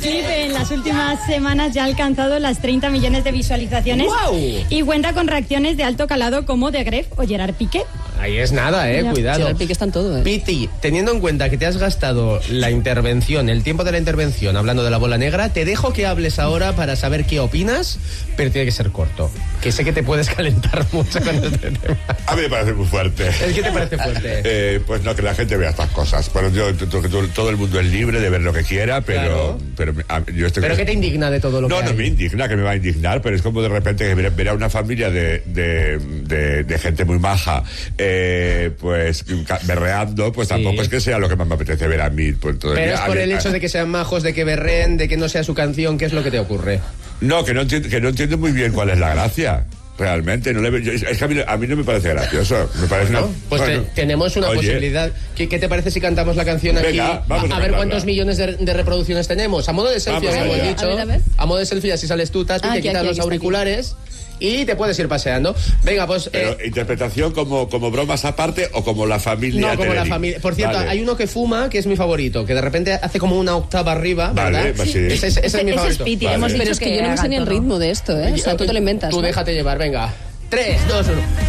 clip en las últimas semanas ya ha alcanzado las 30 millones de visualizaciones. ¡Wow! Y cuenta con reacciones de alto calado como de Gref o Gerard Piqué. Ahí es nada, Ya. cuidado. Gerard Piqué está en todo, Piti, teniendo en cuenta que te has gastado la intervención, el tiempo de la intervención hablando de la bola negra, te dejo que hables ahora para saber qué opinas, pero tiene que ser corto. Que sé que te puedes calentar mucho con este tema. A mí me parece muy fuerte. ¿El qué te parece fuerte? Pues no, que la gente vea estas cosas. Bueno, todo el mundo es libre de ver lo que quiera, pero... Claro. Yo estoy... ¿Pero qué te indigna de todo lo que hay? No me indigna, que me va a indignar, pero es como de repente que ver a una familia de gente muy maja, pues berreando, pues tampoco es que sea lo que más me apetece ver a mí. Pues, todo Pero día. es por el hecho de que sean majos, de que berreen, de que no sea su canción, ¿qué es lo que te ocurre? No, que no entiendo muy bien cuál es la gracia. Realmente, es que a mí no me parece gracioso. Me parece Pues tenemos una posibilidad. ¿Qué te parece si cantamos la canción aquí? Venga, vamos a ver cantarla. cuántos millones de reproducciones tenemos. A modo de selfie, Vamos a habíamos ver. dicho. A ver. A modo de selfie, así sales tú, Tati, te Aquí, quitas aquí los está auriculares y te puedes ir paseando. Venga, pues... Pero interpretación como bromas aparte o como la familia. No, como la Tenerife. familia. Por cierto, Vale. hay uno que fuma, que es mi favorito, que de repente hace como una octava arriba, ¿verdad? Vale, pues sí. Ese es mi Ese favorito. es Piti, Vale. hemos dicho Pero es que yo no me sé haga ni el todo. ritmo de esto, ¿eh? O sea, tú te lo inventas, Tú ¿no? déjate llevar, venga. 3, 2, 1.